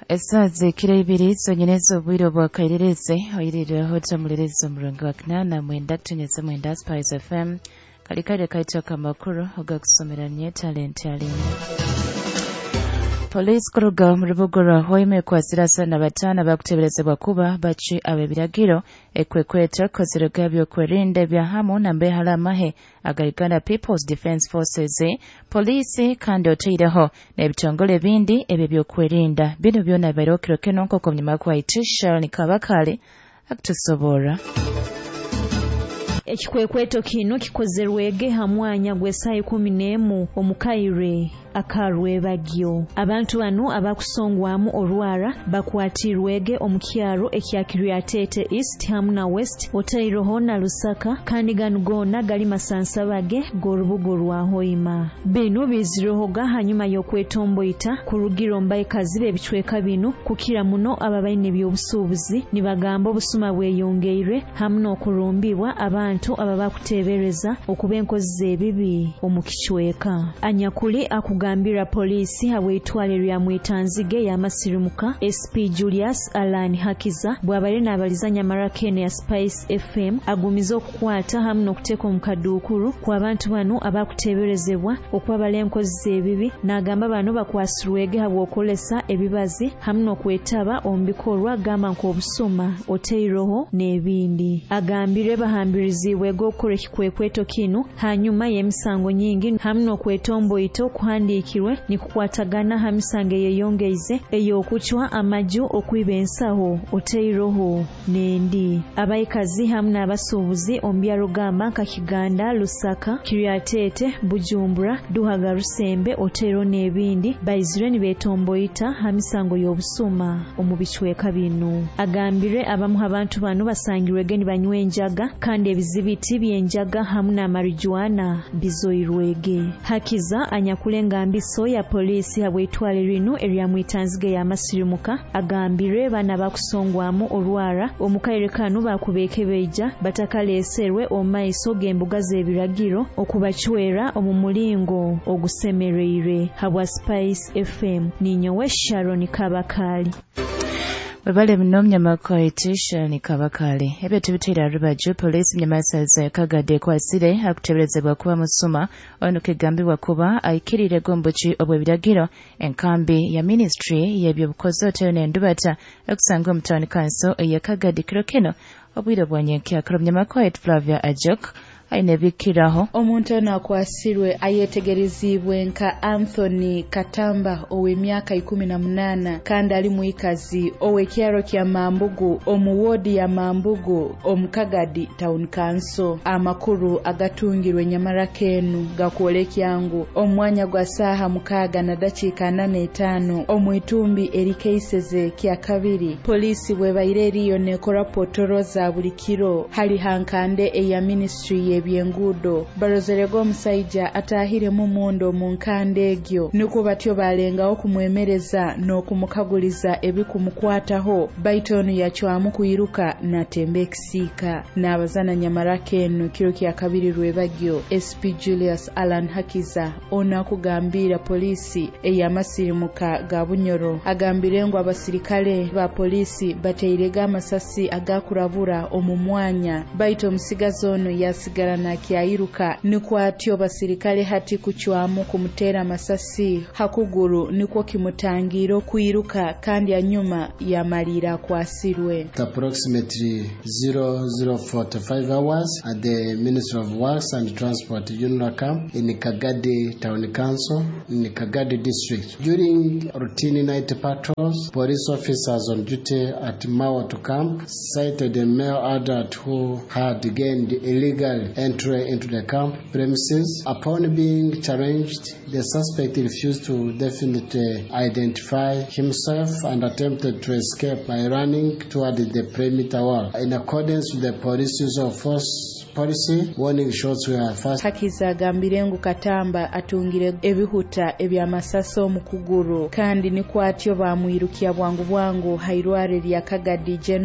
Esaze kirabiri sonyenezo bwiro bwa kairereze oyirira hota mulerezo murongo wa kinana mwenda tunyeze mwenda Spice FM kalikare kaitoka makuru ogakusomeranye talent yalimu. Police kuruga murubugura hoime kwa sirasa na batana bakuteberezebwa kuba bachi abebiragiro ekwekweta kozirega byo kwerinda bya hamu na mbehala mahe agarigana People's Defense Forces police kandi otireho nebitongole bindi ebe byo kwerinda bino byona birokiro kenonko komnyuma kwa itisha nikabakale akutusobora. Ekikwekweto kino kikozerwege hamwanya gw'essaawa 11 omukaire akarwebagyo. Abantu bano abakusongwamu olwara bakwatirwege omukyaro ekyakiriatete East hamuna West otairoho na Lusaka kandi ganugona gali masansabage gorubugo rwa Hoima. Bino bizirohoga hanyuma y'okwetomboita kurugiro mbaye kazibe ebichweka bino kukira muno ababaine by'obusubuzi nibagamba obusuma bweyongeire hamuna okurumbibwa abantu ababakutebereza okuba enkozi ebibi omukichweka. Anyakuli akugambira polisi habwetwale lya mwitanzige ya masirimuka SP Julius Alan Hakiza bwabale n'abalizanya marakene ya Spice FM agumiza okukwata hamno okuteka omukadukuru kwa abantu bano abakuteberezebwa okwabala enkozi ebibi n'agamba bano bakwasirwege habwokolesa ebibazi hamno kwetaba ombikorwa gamba nk'obusuma oteiroho n'ebindi. Agambire bahambirizibwe gokore kikwekweto kino hanyuma y'emisango nyingi hamno kwetomboito kuhandikirwe ni kukwatagana hamisange yeyongeize eyokuchwa amaju okwiba ensaho oteiroho n'endi. Abayikazi hamna abasubuzi ombyaro gamba kakiganda Lusaka Kiriatete Bujumbura Duhaga Rusembe oteiro n'ebindi bayizire ni betomboita hamisango y'obusuma omubichweka bino. Agambire abamu abantu bano basangirwege ni banywenjaga kandi ebizibiti byenjaga hamuna marijuana bizoirwege. Hakiza anyakulenga mbiso ya polisi habwetwale rino erya mwitanzige ya masirimuka agambire bana bakusongwamu olwara omukaire kanu bakubekebeja batakaleserwe omaiso gembuga zebiragiro okubachwera omumulingo ogusemereire. Habwa Spice FM ninyowe Sharon Kabakali. Webale mnomnya makwa itisha ni kabakale. Ebe tubitira rubaju polisi mnyamasaza kagade kwa sire hakuteberezebwa kuba musuma ono kigambibwa kuba aikirire gombochi obwe biragiro enkambi ya ministry yebyo bukozo otene ndubata okusanga mutani kanso ya kagade kirokeno obwiro bwanyenke akromnya makwa Flavia Ajok ainebikiraho omuntu anakwasirwe ayetegerezibwe nka Anthony Katamba ow'emyaka 18 kandi ali muikazi owekyaro kya Mambugu omuwodi ya Mambugu omukagadi town council. Amakuru agatungirwe nyamarakenu gakwolekyangu omwanya gwa saha mukaga na dakika 45 omwitumbi erikeiseze kya kabiri polisi bwebaire eriyo nekora potoro za bulikiro hali hankande eya ministry byengudo barozerego omusaija atahire mu mundo mu nkande egyo nuko batyo balenga okumwemereza n'okumukaguliza ebikumukwataho baitonu yachwamu kuyiruka na tembekisika n'abazana nyamarakenu kiro kya kabiri rwebagyo SP Julius Alan Hakiza ona kugambira polisi eyamasirimuka ga Bunyoro agambire ngo abasirikale ba polisi bateirega amasasi agakurabura omumwanya baito musigazono yasigara na kiairuka nikwatyo basirikale hati kuchwamu kumutera masasi hakuguru nikwo kimutangiro kuiruka kandi anyuma ya malira kwasirwe. Approximately 00:45 hours at the Ministry of Works and Transport Unit Camp in Kagadi Town Council in Kagadi District. During routine night patrols, police officers on duty at Mawatu Camp sighted a male adult who had gained illegal entry into the camp premises. Upon being challenged, the suspect refused to definitely identify himself and attempted to escape by running toward the perimeter wall. In accordance with the police use of force policy, warning shots were first. Hakiza gambirengu Katamba atungire ebihuta ebyamasasa omukuguru kandi nikwatyo bamwirukia bwangu hairware lya Kagadi